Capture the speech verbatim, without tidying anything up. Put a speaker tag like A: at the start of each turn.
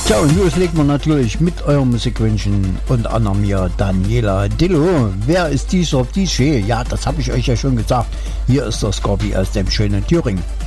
A: Tja, und los legen wir natürlich mit eurem Musikwünschen und anderem mir Daniela Dillo. Wer ist dieser D J? Ja, das habe ich euch ja schon gesagt. Hier ist der Scorpi aus dem schönen Thüringen.